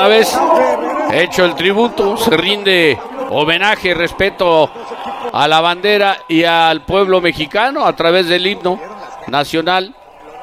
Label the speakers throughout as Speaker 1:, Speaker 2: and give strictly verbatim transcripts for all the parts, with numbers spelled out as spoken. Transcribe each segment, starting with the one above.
Speaker 1: una vez hecho el tributo, se rinde homenaje y respeto a la bandera y al pueblo mexicano a través del himno nacional.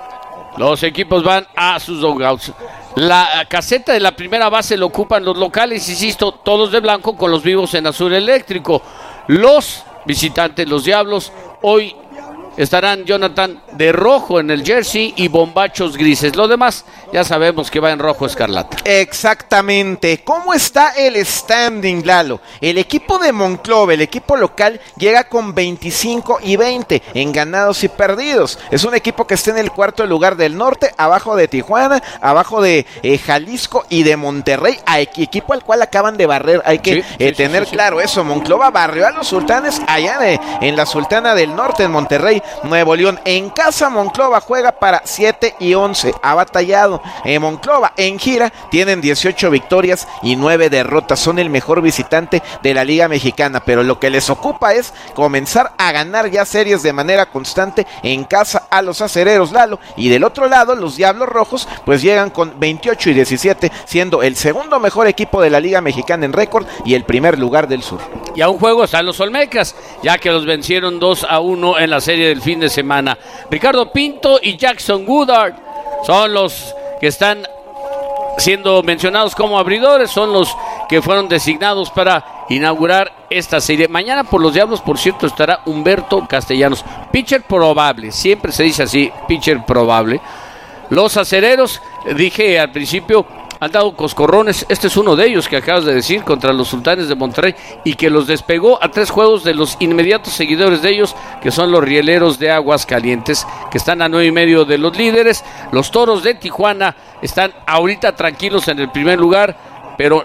Speaker 1: Los equipos van a sus dugouts. La caseta de la primera base lo ocupan los locales, insisto, todos de blanco con los vivos en azul eléctrico. Los visitantes, los Diablos, hoy estarán, Jonathan, de rojo en el jersey y bombachos grises. Lo demás ya sabemos que va en rojo escarlata.
Speaker 2: Exactamente. ¿Cómo está el standing, Lalo? El equipo de Monclova, el equipo local, llega con veinticinco y veinte en ganados y perdidos. Es un equipo que está en el cuarto lugar del norte, abajo de Tijuana, abajo de eh, Jalisco y de Monterrey, a equipo al cual acaban de barrer. Hay que sí, eh, sí, tener sí, sí, claro sí. eso. Monclova barrió a los Sultanes allá en, en la Sultana del Norte, en Monterrey, Nuevo León. En casa Monclova juega para siete y once, ha batallado. En Monclova en gira tienen dieciocho victorias y nueve derrotas, son el mejor visitante de la Liga Mexicana, pero lo que les ocupa es comenzar a ganar ya series de manera constante en casa a los acereros, Lalo. Y del otro lado los Diablos Rojos pues llegan con veintiocho y diecisiete, siendo el segundo mejor equipo de la Liga Mexicana en récord y el primer lugar del sur.
Speaker 1: Y a un juego están los Olmecas, ya que los vencieron dos a uno en la serie del fin de semana. Ricardo Pinto y Jackson Goodard son los que están siendo mencionados como abridores, son los que fueron designados para inaugurar esta serie. Mañana por los Diablos, por cierto, estará Humberto Castellanos, pitcher probable, siempre se dice así, pitcher probable. Los acereros, dije al principio, han dado coscorrones, este es uno de ellos que acabas de decir, contra los Sultanes de Monterrey, y que los despegó a tres juegos de los inmediatos seguidores de ellos, que son los Rieleros de Aguascalientes, que están a nueve y medio de los líderes. Los Toros de Tijuana están ahorita tranquilos en el primer lugar, pero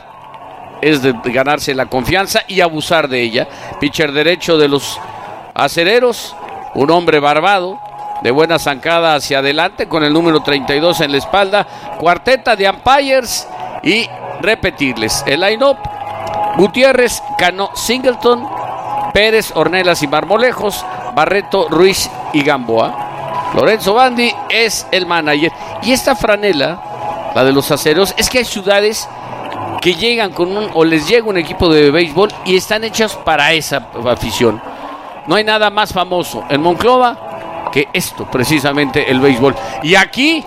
Speaker 1: nada es de ganarse la confianza y abusar de ella. Pitcher derecho de los acereros, un hombre barbado, de buena zancada hacia adelante, con el número treinta y dos en la espalda. Cuarteta de umpires y repetirles el line-up: Gutiérrez, Cano, Singleton, Pérez, Ornelas y Marmolejos, Barreto, Ruiz y Gamboa. Lorenzo Bandi es el manager. Y esta franela, la de los aceros, es que hay ciudades que llegan con un, o les llega un equipo de béisbol y están hechas para esa afición. No hay nada más famoso en Monclova que esto, precisamente el béisbol. Y aquí,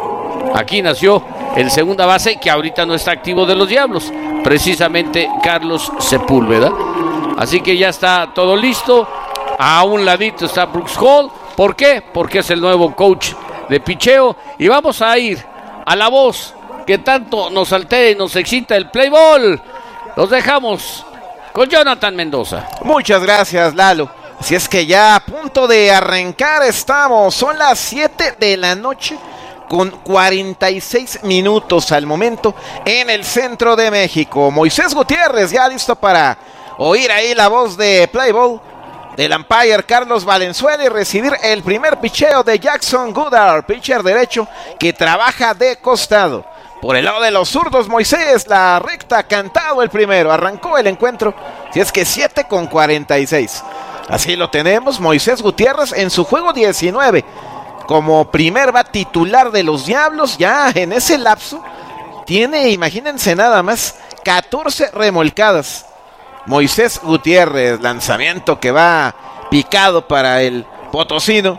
Speaker 1: aquí nació el segunda base, que ahorita no está activo, de los Diablos, precisamente Carlos Sepúlveda. Así que ya está todo listo. A un ladito está Brooks Hall. ¿Por qué? Porque es el nuevo coach de picheo. Y vamos a ir a la voz que tanto nos altera y nos excita, el play ball. Los dejamos con Jonathan Mendoza.
Speaker 2: Muchas gracias, Lalo. Así es que ya a punto de arrancar estamos, son las siete de la noche con cuarenta y seis minutos al momento en el centro de México. Moisés Gutiérrez ya listo para oír ahí la voz de play ball del umpire Carlos Valenzuela y recibir el primer picheo de Jackson Goodard, pitcher derecho que trabaja de costado. Por el lado de los zurdos, Moisés, la recta, cantado el primero, arrancó el encuentro, si es que siete con cuarenta y seis. Así lo tenemos, Moisés Gutiérrez en su juego diecinueve, como primer bat titular de los Diablos, ya en ese lapso, tiene, imagínense nada más, catorce remolcadas. Moisés Gutiérrez, lanzamiento que va picado para el potosino.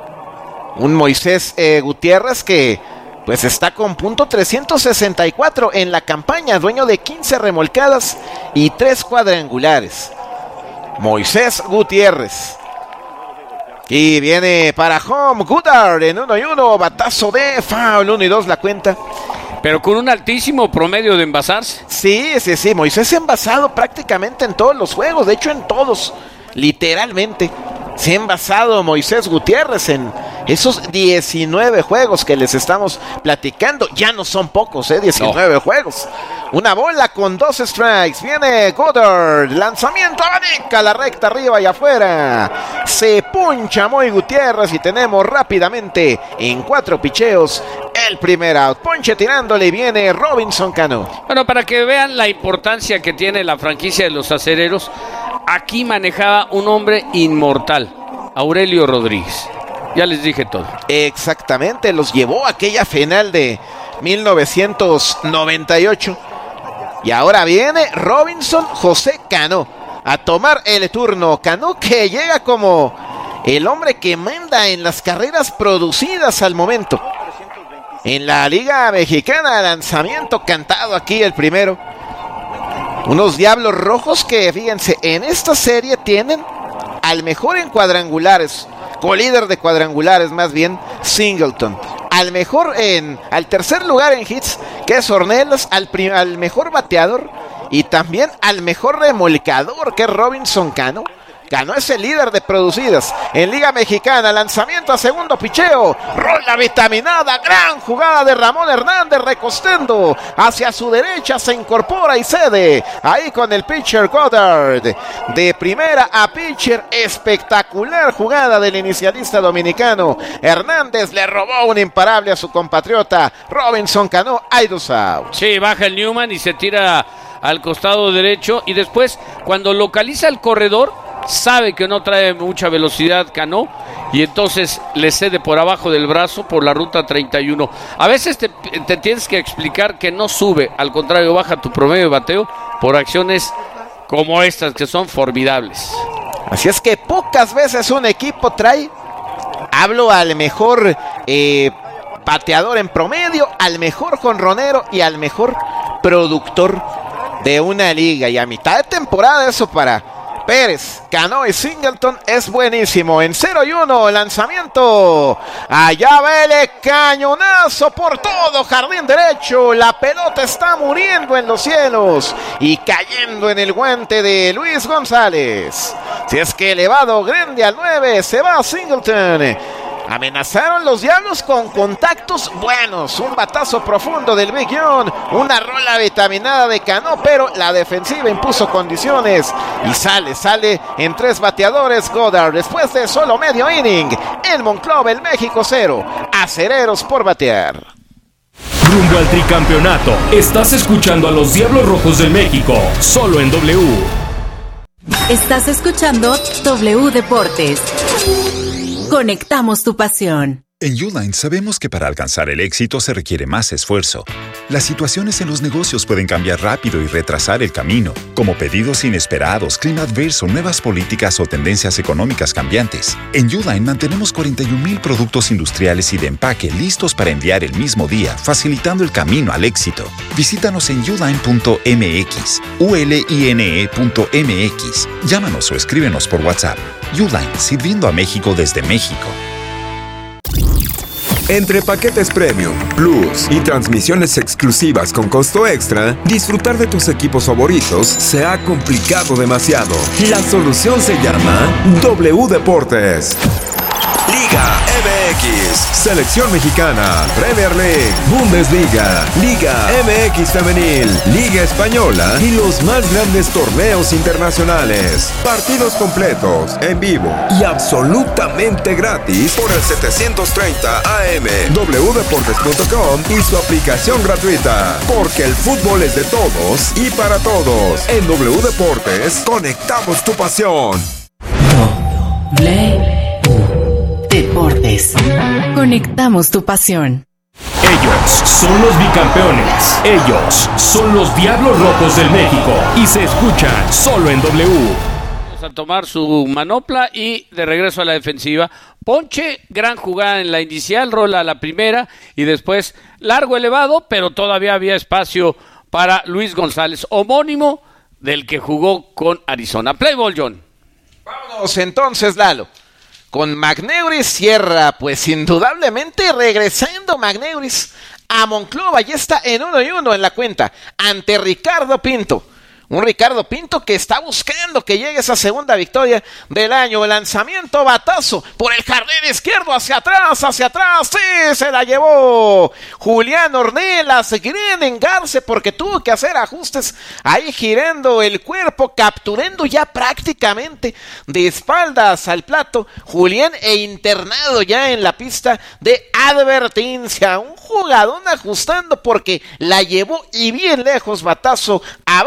Speaker 2: Un Moisés eh, Gutiérrez que pues está con punto trescientos sesenta y cuatro en la campaña, dueño de quince remolcadas y tres cuadrangulares. Moisés Gutiérrez. Y viene para home Goodard en uno y uno, batazo de foul, uno y dos la cuenta.
Speaker 1: Pero con un altísimo promedio de envasarse.
Speaker 2: Sí, sí, sí, Moisés envasado prácticamente en todos los juegos, de hecho en todos, literalmente. Se ha envasado Moisés Gutiérrez en esos diecinueve juegos que les estamos platicando. Ya no son pocos, ¿eh? diecinueve no. juegos. Una bola con dos strikes. Viene Goddard. Lanzamiento abanica, la recta arriba y afuera. Se puncha Moy Gutiérrez y tenemos rápidamente en cuatro picheos el primer out. Ponche tirándole y viene Robinson Cano.
Speaker 1: Bueno, para que vean la importancia que tiene la franquicia de los acereros, aquí manejaba un hombre inmortal, Aurelio Rodríguez. Ya les dije todo.
Speaker 2: Exactamente, los llevó a aquella final de mil novecientos noventa y ocho. Y ahora viene Robinson José Cano a tomar el turno. Cano, que llega como el hombre que manda en las carreras producidas al momento. En la Liga Mexicana, lanzamiento cantado aquí el primero. Unos Diablos Rojos que, fíjense, en esta serie tienen al mejor en cuadrangulares, colíder de cuadrangulares más bien, Singleton. Al mejor en, al tercer lugar en hits, que es Ornelas, al, prim, al mejor bateador y también al mejor remolcador, que es Robinson Cano. Cano es el líder de producidas en Liga Mexicana. Lanzamiento a segundo picheo. Rola vitaminada. Gran jugada de Ramón Hernández recostando hacia su derecha. Se incorpora y cede. Ahí con el pitcher Goddard. De primera a pitcher. Espectacular jugada del inicialista dominicano. Hernández le robó un imparable a su compatriota Robinson Cano. Hay dos outs.
Speaker 1: Sí, baja el Newman y se tira al costado derecho. Y después, cuando localiza el corredor, sabe que no trae mucha velocidad Cano y entonces le cede por abajo del brazo por la ruta treinta y uno. A veces te, te tienes que explicar que no sube, al contrario, baja tu promedio de bateo por acciones como estas que son formidables.
Speaker 2: Así es que pocas veces un equipo trae, hablo al mejor eh, bateador en promedio, al mejor jonronero y al mejor productor de una liga, y a mitad de temporada eso para Pérez, Cano y Singleton es buenísimo. En cero y uno, lanzamiento. Allá va el cañonazo por todo jardín derecho. La pelota está muriendo en los cielos y cayendo en el guante de Luis González. Si es que elevado Grande al nueve, se va Singleton. Amenazaron los Diablos con contactos buenos, un batazo profundo del Big John, una rola vitaminada de Cano, pero la defensiva impuso condiciones y sale, sale en tres bateadores Goddard, después de solo medio inning. En Monclova, el México cero, Acereros por batear.
Speaker 3: Rumbo al tricampeonato, estás escuchando a los Diablos Rojos del México, solo en W.
Speaker 4: Estás escuchando W Deportes. Conectamos tu pasión.
Speaker 5: En Uline sabemos que para alcanzar el éxito se requiere más esfuerzo. Las situaciones en los negocios pueden cambiar rápido y retrasar el camino, como pedidos inesperados, clima adverso, nuevas políticas o tendencias económicas cambiantes. En Uline mantenemos cuarenta y un mil productos industriales y de empaque listos para enviar el mismo día, facilitando el camino al éxito. Visítanos en uline punto m x, u l i n e punto m x. Llámanos o escríbenos por WhatsApp. Uline, sirviendo a México desde México.
Speaker 6: Entre paquetes Premium, Plus y transmisiones exclusivas con costo extra, disfrutar de tus equipos favoritos se ha complicado demasiado. La solución se llama W Deportes. Liga M X, Selección Mexicana, Premier League, Bundesliga, Liga M X Femenil, Liga Española y los más grandes torneos internacionales. Partidos completos, en vivo y absolutamente gratis por el setecientos treinta A M, w deportes punto com y su aplicación gratuita. Porque el fútbol es de todos y para todos. En W Deportes, conectamos tu pasión.
Speaker 4: W Deportes. Conectamos tu pasión.
Speaker 3: Ellos son los bicampeones. Ellos son los Diablos Rojos del México. Y se escuchan solo en W.
Speaker 1: Vamos a tomar su manopla y de regreso a la defensiva. Ponche, gran jugada en la inicial, rola a la primera y después largo elevado, pero todavía había espacio para Luis González, homónimo del que jugó con Arizona. Play ball, John.
Speaker 2: Vámonos entonces, Lalo. Con Magneuris cierra, pues indudablemente regresando Magneuris a Monclova, ya está en uno y uno en la cuenta, ante Ricardo Pinto. Un Ricardo Pinto que está buscando que llegue esa segunda victoria del año. El lanzamiento, batazo por el jardín izquierdo, hacia atrás, hacia atrás. Sí, se la llevó Julián Ornelas. Quieren engarse porque tuvo que hacer ajustes ahí girando el cuerpo, capturando ya prácticamente de espaldas al plato Julián e internado ya en la pista de advertencia. Un jugadón ajustando porque la llevó y bien lejos, batazo a banda con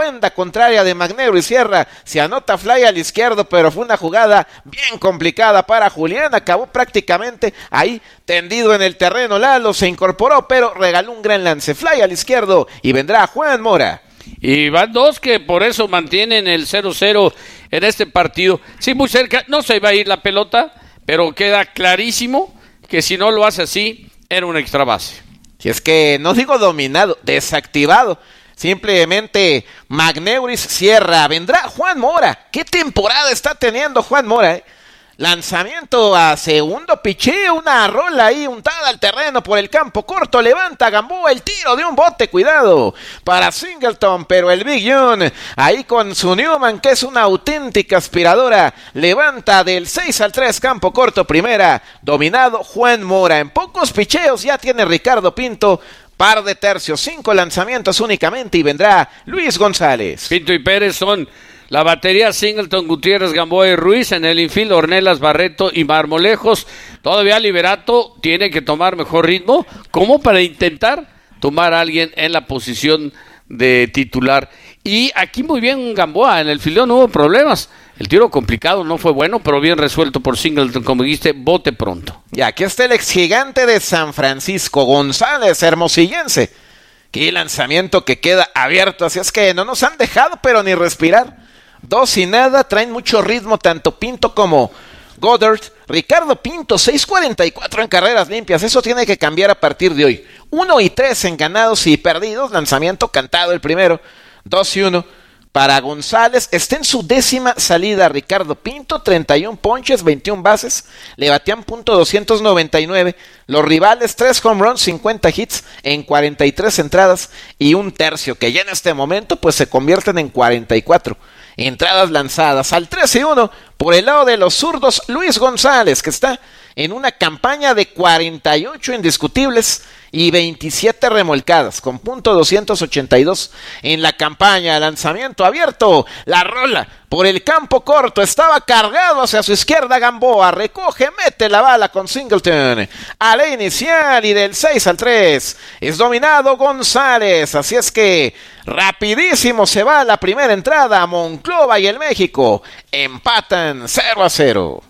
Speaker 2: contraria de McNair y Sierra. Se anota fly al izquierdo, pero fue una jugada bien complicada para Julián. Acabó prácticamente ahí tendido en el terreno. Lalo se incorporó, pero regaló un gran lance. Fly al izquierdo y vendrá Juan Mora.
Speaker 1: Y van dos que por eso mantienen el cero cero en este partido. Sí, muy cerca, no se iba a ir la pelota, pero queda clarísimo que si no lo hace así, era un extra base.
Speaker 2: Si es que no digo dominado, desactivado. Simplemente Magneuris Sierra. Vendrá Juan Mora. ¿Qué temporada está teniendo Juan Mora? Eh? Lanzamiento a segundo picheo, una rola ahí untada al terreno por el campo corto, levanta Gamboa, el tiro de un bote, cuidado, para Singleton, pero el Big John, ahí con su Newman, que es una auténtica aspiradora, levanta del seis al tres, campo corto, primera, dominado Juan Mora, en pocos picheos ya tiene Ricardo Pinto, par de tercios, cinco lanzamientos únicamente y vendrá Luis González.
Speaker 1: Pinto y Pérez son la batería Singleton, Gutiérrez, Gamboa y Ruiz. En el infield, Ornelas, Barreto y Marmolejos. Todavía Liberato tiene que tomar mejor ritmo, como para intentar tomar a alguien en la posición de titular. Y aquí muy bien Gamboa, en el fildeo no hubo problemas. El tiro complicado no fue bueno, pero bien resuelto por Singleton, como dijiste, bote pronto.
Speaker 2: Y aquí está el ex gigante de San Francisco, González, hermosillense. Qué lanzamiento que queda abierto, así es que no nos han dejado, pero ni respirar. Dos y nada, traen mucho ritmo tanto Pinto como Goddard. Ricardo Pinto, seis cuarenta y cuatro en carreras limpias, eso tiene que cambiar a partir de hoy. uno y tres en ganados y perdidos, lanzamiento cantado el primero, dos y uno para González. Está en su décima salida Ricardo Pinto, treinta y uno ponches, veintiuna bases, le batean punto doscientos noventa y nueve. Los rivales, tres home runs, cincuenta hits en cuarenta y tres entradas y un tercio, que ya en este momento pues se convierten en cuarenta y cuatro. Entradas lanzadas al tres y uno por el lado de los zurdos, Luis González, que está en una campaña de cuarenta y ocho indiscutibles y veintisiete remolcadas, con punto doscientos ochenta y dos en la campaña. Lanzamiento abierto, la rola por el campo corto, estaba cargado hacia su izquierda Gamboa, recoge, mete la bala con Singleton a la inicial y del seis al tres es dominado González, así es que rapidísimo se va la primera entrada. Monclova y el México empatan cero a cero.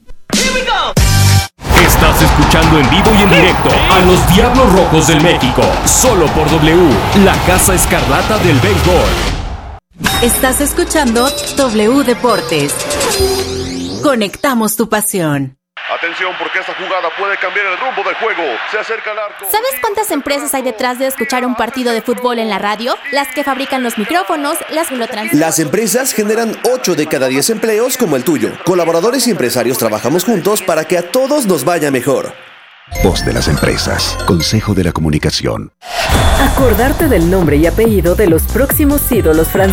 Speaker 3: Estás escuchando en vivo y en directo a los Diablos Rojos del México, solo por W, la Casa Escarlata del Béisbol.
Speaker 4: Estás escuchando W Deportes. Conectamos tu pasión.
Speaker 7: Atención, porque esta jugada puede cambiar el rumbo del juego. Se acerca al arco.
Speaker 8: ¿Sabes cuántas empresas hay detrás de escuchar un partido de fútbol en la radio? Las que fabrican los micrófonos, las que lo transmiten.
Speaker 9: Las empresas generan ocho de cada diez empleos como el tuyo. Colaboradores y empresarios trabajamos juntos para que a todos nos vaya mejor.
Speaker 10: Voz de las empresas. Consejo de la Comunicación.
Speaker 11: Acordarte del nombre y apellido de los próximos ídolos franceses